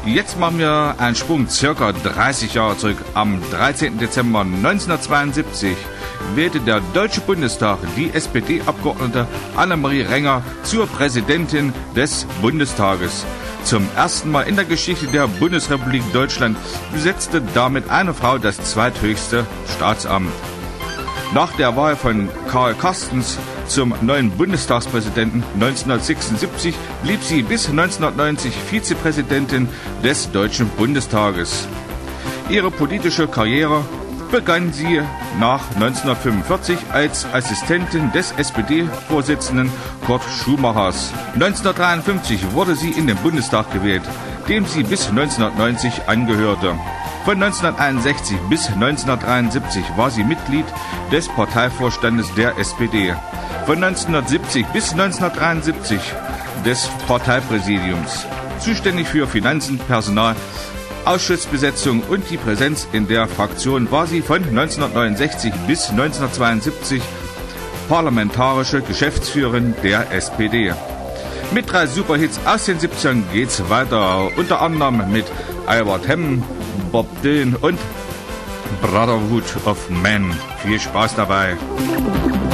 Jetzt machen wir einen Sprung circa 30 Jahre zurück. Am 13. Dezember 1972 wählte der Deutsche Bundestag die SPD-Abgeordnete Annemarie Renger zur Präsidentin des Bundestages. Zum ersten Mal in der Geschichte der Bundesrepublik Deutschland besetzte damit eine Frau das zweithöchste Staatsamt. Nach der Wahl von Karl Carstens zum neuen Bundestagspräsidenten 1976 blieb sie bis 1990 Vizepräsidentin des Deutschen Bundestages. Ihre politische Karriere begann sie nach 1945 als Assistentin des SPD-Vorsitzenden Kurt Schumachers. 1953 wurde sie in den Bundestag gewählt, dem sie bis 1990 angehörte. Von 1961 bis 1973 war sie Mitglied des Parteivorstandes der SPD. Von 1970 bis 1973 des Parteipräsidiums. Zuständig für Finanzen, Personal, Ausschussbesetzung und die Präsenz in der Fraktion war sie von 1969 bis 1972 parlamentarische Geschäftsführerin der SPD. Mit 3 Superhits aus den 70ern geht's weiter, unter anderem mit Albert Hammond, Bob Dylan und Brotherhood of Men. Viel Spaß dabei.